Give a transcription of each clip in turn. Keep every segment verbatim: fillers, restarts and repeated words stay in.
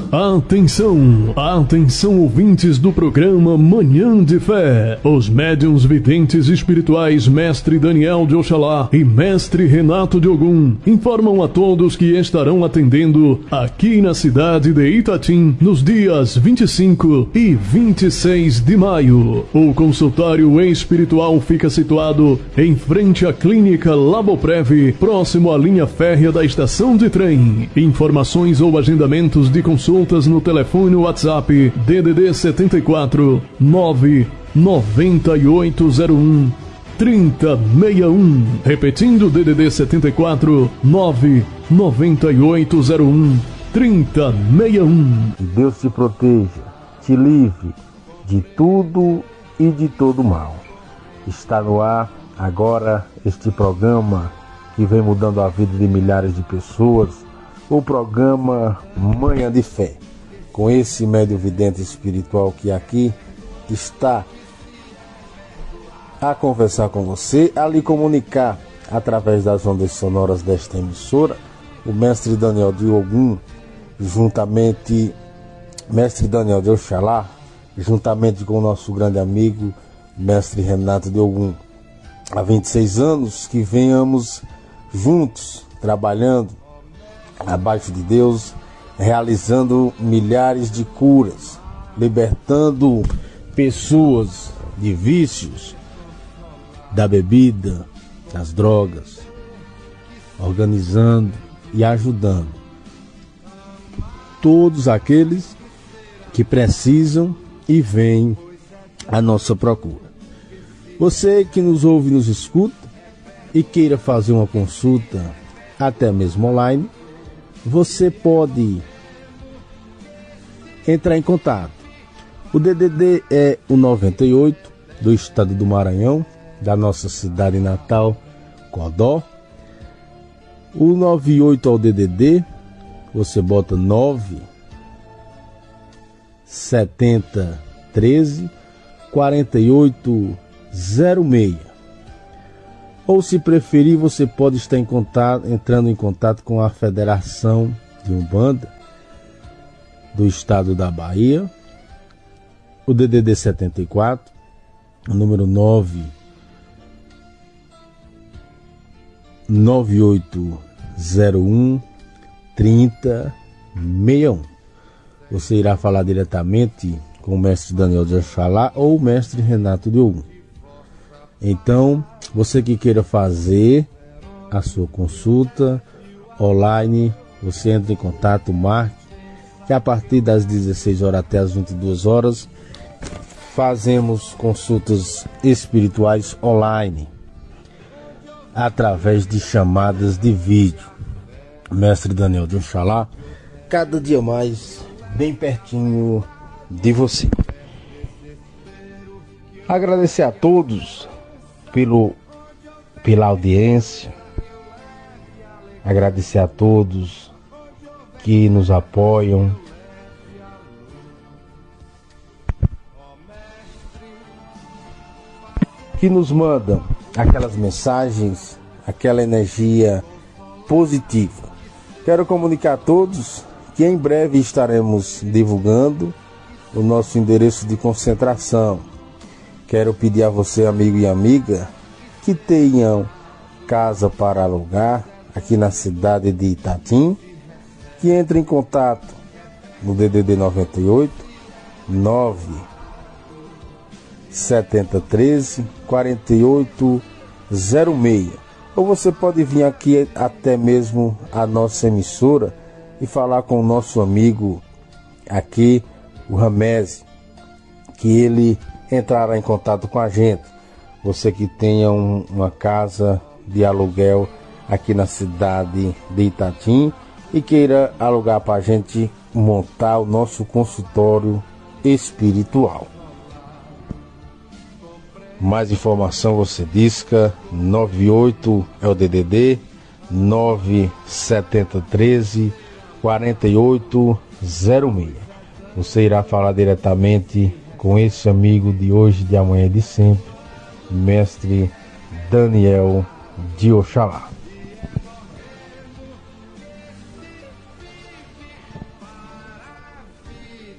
Atenção, atenção ouvintes do programa Manhã de Fé. Os médiuns videntes espirituais Mestre Daniel de Oxalá e Mestre Renato de Ogum informam a todos que estarão atendendo aqui na cidade de Itatim nos dias vinte e cinco e vinte e seis de maio. O consultório espiritual fica situado em frente à Clínica Laboprev, próximo à linha férrea da estação de trem. Informações ou agendamentos de consultas no telefone no WhatsApp D D D setenta e quatro nove nove oito zero um trinta sessenta e um. Repetindo, D D D setenta e quatro nove nove oito zero um trinta sessenta e um. Que Deus te proteja, te livre de tudo e de todo mal. Está no ar agora este programa que vem mudando a vida de milhares de pessoas, o programa Manhã de Fé, com esse médium vidente espiritual que aqui está a conversar com você, a lhe comunicar através das ondas sonoras desta emissora, o Mestre Daniel de Ogum, juntamente Mestre Daniel de Oxalá, juntamente com o nosso grande amigo Mestre Renato de Ogum. Há vinte e seis anos que venhamos juntos, trabalhando abaixo de Deus, realizando milhares de curas, libertando pessoas de vícios, da bebida, das drogas, organizando e ajudando todos aqueles que precisam e vêm à nossa procura. Você que nos ouve e nos escuta e queira fazer uma consulta, até mesmo online, você pode entrar em contato. O D D D é o noventa e oito do estado do Maranhão, da nossa cidade natal, Codó. O noventa e oito ao D D D, você bota nove setenta treze quarenta e oito zero seis. Ou, se preferir, você pode estar em contato, entrando em contato com a Federação de Umbanda do estado da Bahia, o D D D setenta e quatro, o número nove nove oito zero um trinta sessenta e um. Você irá falar diretamente com o Mestre Daniel de Oxalá ou o Mestre Renato de Ogum. Então, você que queira fazer a sua consulta online, você entra em contato, marque, que a partir das dezesseis horas até as vinte e duas horas, fazemos consultas espirituais online, através de chamadas de vídeo. Mestre Daniel de Oxalá, cada dia mais bem pertinho de você. Agradecer a todos pelo, pela audiência, agradecer a todos que nos apoiam, que nos mandam aquelas mensagens, aquela energia positiva. Quero comunicar a todos que em breve estaremos divulgando o nosso endereço de concentração. Quero pedir a você, amigo e amiga, que tenham casa para alugar aqui na cidade de Itatim, que entre em contato no D D D noventa e oito nove setenta treze quarenta e oito zero seis. Ou você pode vir aqui até mesmo a nossa emissora e falar com o nosso amigo aqui, o Ramese, que ele entrará em contato com a gente. Você que tenha um, uma casa de aluguel aqui na cidade de Itatim e queira alugar para a gente montar o nosso consultório espiritual. Mais informação você disca nove oito é o D D D nove setenta treze quarenta e oito zero seis. Você irá falar diretamente com esse amigo de hoje, de amanhã e de sempre, Mestre Daniel de Oxalá.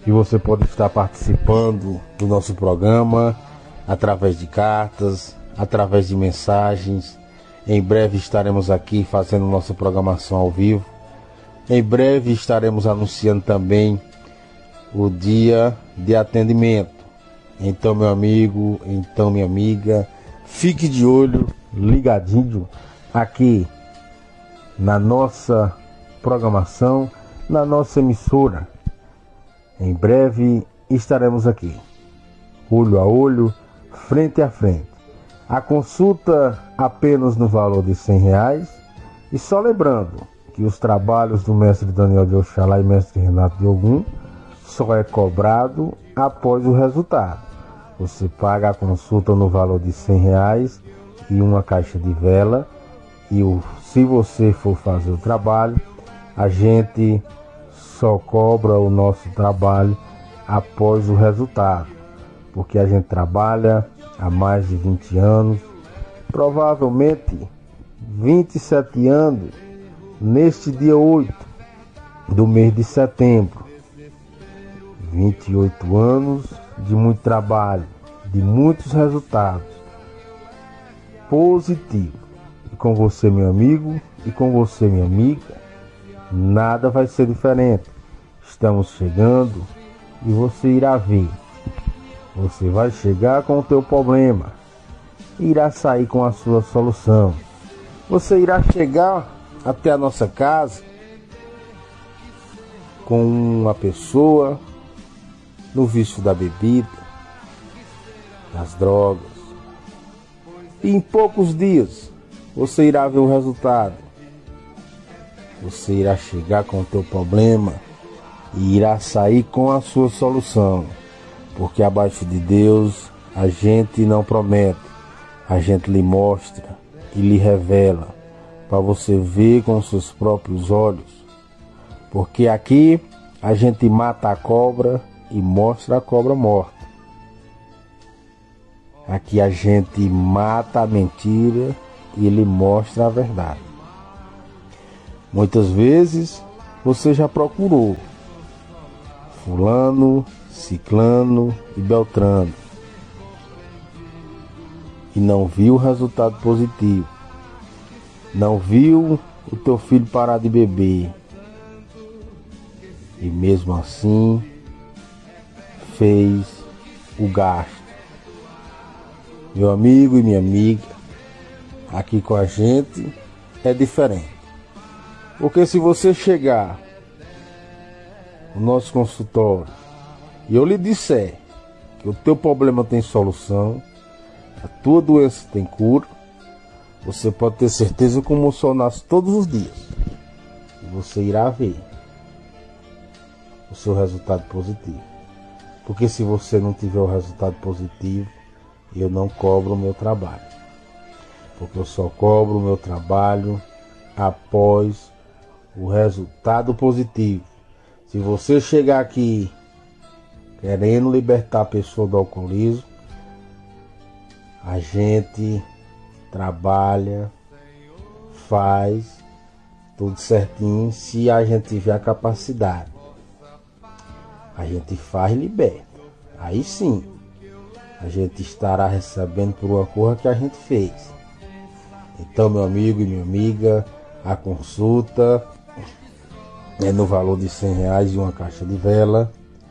E você pode estar participando do nosso programa através de cartas, através de mensagens. Em breve estaremos aqui fazendo nossa programação ao vivo. Em breve estaremos anunciando também o dia de atendimento. Então, meu amigo, então, minha amiga, fique de olho, ligadinho aqui na nossa programação, na nossa emissora. Em breve estaremos aqui, olho a olho, frente a frente. A consulta apenas no valor de cem reais. E só lembrando que os trabalhos do mestre Daniel de Oxalá e mestre Renato de Ogum só é cobrado após o resultado. Você paga a consulta no valor de cem reais e uma caixa de vela. E o, se você for fazer o trabalho, a gente só cobra o nosso trabalho após o resultado. Porque a gente trabalha há mais de vinte anos, provavelmente vinte e sete anos, neste dia oito do mês de setembro. vinte e oito anos de muito trabalho, de muitos resultados positivos. E com você, meu amigo, e com você, minha amiga, nada vai ser diferente. Estamos chegando e você irá ver. Você vai chegar com o teu problema, irá sair com a sua solução. Você irá chegar até a nossa casa com uma pessoa no vício da bebida, das drogas. E em poucos dias você irá ver o resultado. Você irá chegar com o teu problema e irá sair com a sua solução. Porque abaixo de Deus a gente não promete, a gente lhe mostra e lhe revela para você ver com seus próprios olhos. Porque aqui a gente mata a cobra e mostra a cobra morta. Aqui a gente mata a mentira e lhe mostra a verdade. Muitas vezes você já procurou fulano, ciclano e beltrano e não viu o resultado positivo. Não viu o teu filho parar de beber. E mesmo assim fez o gasto. Meu amigo e minha amiga, aqui com a gente é diferente. Porque se você chegar no nosso consultório e eu lhe disser que o teu problema tem solução, a tua doença tem cura, você pode ter certeza que o moção nasce todos os dias. E você irá ver o seu resultado positivo. Porque se você não tiver o resultado positivo, eu não cobro o meu trabalho. Porque eu só cobro o meu trabalho após o resultado positivo. Se você chegar aqui querendo libertar a pessoa do alcoolismo, a gente trabalha, faz tudo certinho se a gente tiver a capacidade. A gente faz e liberta. Aí sim, a gente estará recebendo por uma coisa que a gente fez. Então, meu amigo e minha amiga, a consulta é no valor de cem reais e uma caixa de vela.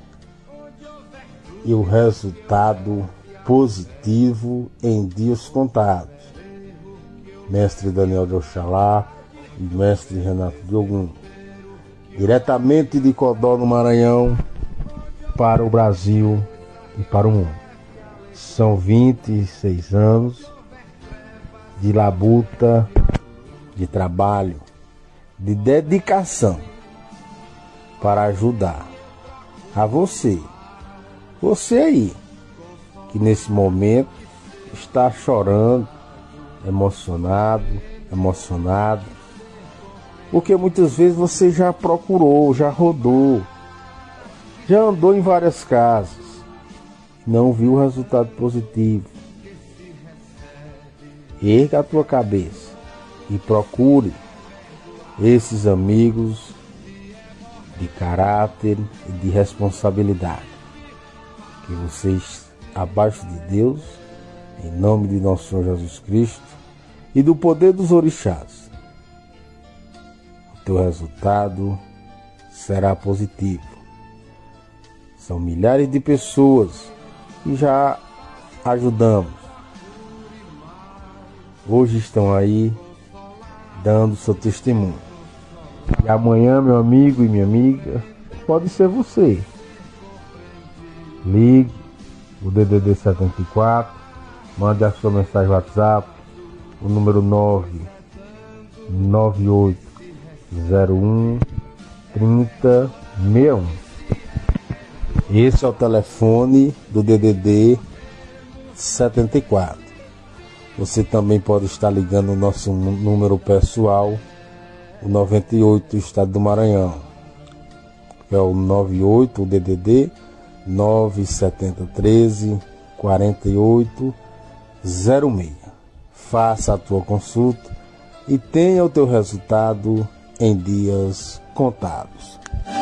E o resultado positivo em dias contados. Mestre Daniel de Oxalá e mestre Renato de Ogum, diretamente de Codó, no Maranhão, para o Brasil e para o mundo. São vinte e seis anos de labuta, de trabalho, de dedicação para ajudar a você, você aí, que nesse momento está chorando, emocionado, emocionado, porque muitas vezes você já procurou, já rodou, já andou em várias casas, não viu o resultado positivo. Erga a tua cabeça e procure esses amigos de caráter e de responsabilidade. Que vocês, abaixo de Deus, em nome de nosso Senhor Jesus Cristo e do poder dos orixás, o teu resultado será positivo. São milhares de pessoas que já ajudamos. Hoje estão aí dando seu testemunho. E amanhã, meu amigo e minha amiga, pode ser você. Ligue o D D D setenta e quatro, mande a sua mensagem no WhatsApp, o número nove nove oito zero um três zero seis um. Esse é o telefone do D D D setenta e quatro. Você também pode estar ligando o nosso número pessoal, o noventa e oito do estado do Maranhão, que é o noventa e oito, o D D D nove sete zero um três quatro oito zero seis. Faça a tua consulta e tenha o teu resultado em dias contados.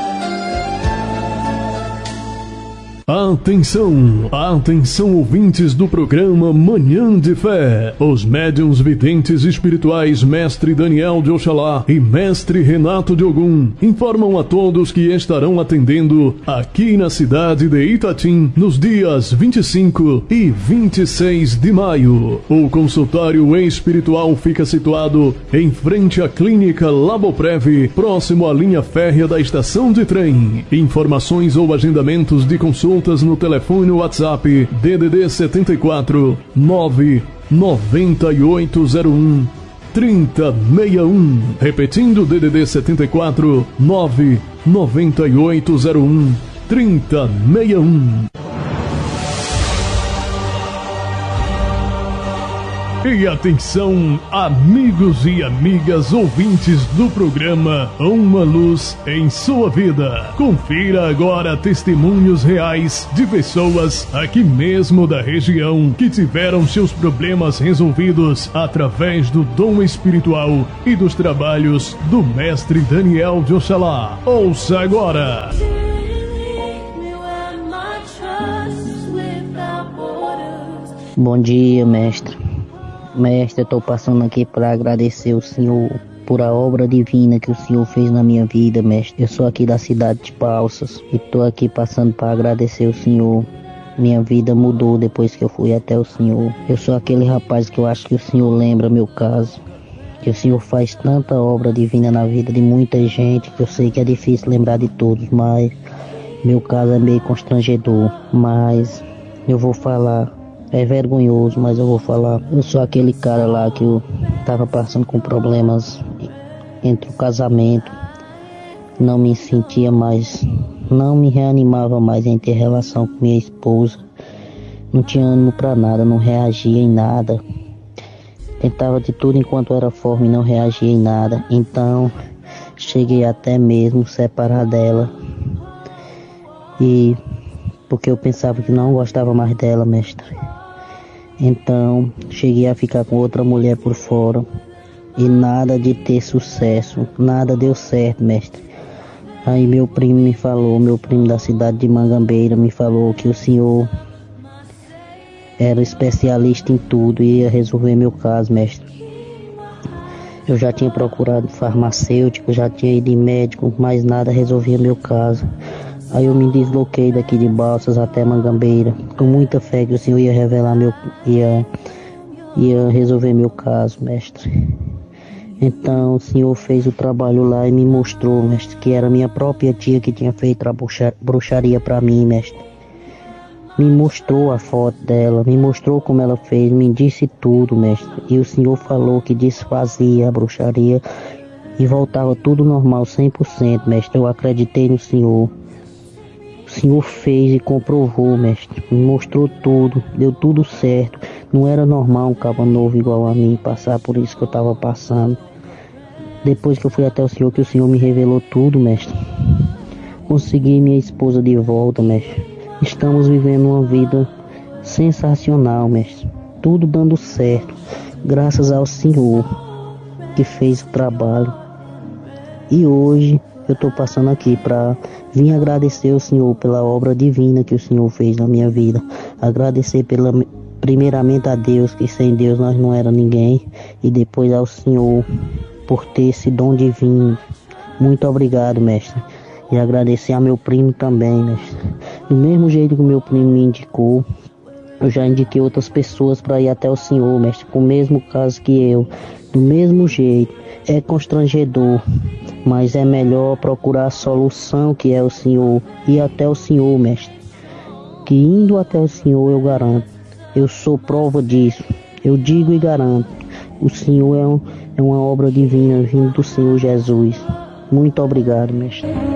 Atenção, atenção ouvintes do programa Manhã de Fé. Os médiuns videntes espirituais Mestre Daniel de Oxalá e Mestre Renato de Ogum informam a todos que estarão atendendo aqui na cidade de Itatim nos dias vinte e cinco e vinte e seis de maio. O consultório espiritual fica situado em frente à clínica Laboprev, próximo à linha férrea da estação de trem. Informações ou agendamentos de consulta no telefone WhatsApp D D D setenta e quatro nove nove oito zero um três zero seis um. Repetindo, D D D setenta e quatro nove nove oito zero um três zero seis um. E atenção, amigos e amigas ouvintes do programa Uma Luz em Sua Vida. Confira agora testemunhos reais de pessoas aqui mesmo da região que tiveram seus problemas resolvidos através do dom espiritual e dos trabalhos do Mestre Daniel de Oxalá. Ouça agora! Bom dia, mestre. Mestre, eu estou passando aqui para agradecer o Senhor por a obra divina que o Senhor fez na minha vida, mestre. Eu sou aqui da cidade de Balsas e estou aqui passando para agradecer o Senhor. Minha vida mudou depois que eu fui até o Senhor. Eu sou aquele rapaz que eu acho que o Senhor lembra meu caso. Que o Senhor faz tanta obra divina na vida de muita gente que eu sei que é difícil lembrar de todos, mas meu caso é meio constrangedor. Mas eu vou falar. É vergonhoso, mas eu vou falar. Eu sou aquele cara lá que eu tava passando com problemas entre o casamento. Não me sentia mais, não me reanimava mais em ter relação com minha esposa. Não tinha ânimo pra nada, não reagia em nada. Tentava de tudo enquanto era forma e não reagia em nada. Então, cheguei até mesmo separar dela. E porque eu pensava que não gostava mais dela, mestre. Então, cheguei a ficar com outra mulher por fora e nada de ter sucesso, nada deu certo, mestre. Aí meu primo me falou, meu primo da cidade de Mangambeira me falou que o senhor era especialista em tudo e ia resolver meu caso, mestre. Eu já tinha procurado farmacêutico, já tinha ido em médico, mas nada resolvia meu caso. Aí eu me desloquei daqui de Balsas até Mangambeira, com muita fé que o Senhor ia revelar meu, ia, ia resolver meu caso, mestre. Então o Senhor fez o trabalho lá e me mostrou, mestre, que era minha própria tia que tinha feito a bruxa, bruxaria pra mim, mestre. Me mostrou a foto dela, me mostrou como ela fez, me disse tudo, mestre. E o Senhor falou que desfazia a bruxaria e voltava tudo normal, cem por cento, mestre. Eu acreditei no Senhor. O Senhor fez e comprovou, mestre. Me mostrou tudo, deu tudo certo. Não era normal um cabo novo igual a mim passar por isso que eu estava passando. Depois que eu fui até o Senhor, que o Senhor me revelou tudo, mestre. Consegui minha esposa de volta, mestre. Estamos vivendo uma vida sensacional, mestre. Tudo dando certo. Graças ao Senhor que fez o trabalho. E hoje eu estou passando aqui para vir agradecer o Senhor pela obra divina que o Senhor fez na minha vida. Agradecer pela, primeiramente a Deus, que sem Deus nós não era ninguém, e depois ao Senhor por ter esse dom divino. Muito obrigado, mestre. E agradecer a meu primo também, mestre. Do mesmo jeito que o meu primo me indicou, eu já indiquei outras pessoas para ir até o Senhor, mestre, com o mesmo caso que eu. Do mesmo jeito, é constrangedor, mas é melhor procurar a solução, que é o Senhor, ir até o Senhor, mestre. Que indo até o Senhor, eu garanto, eu sou prova disso, eu digo e garanto, o Senhor é, um, é uma obra divina vindo do Senhor Jesus. Muito obrigado, mestre.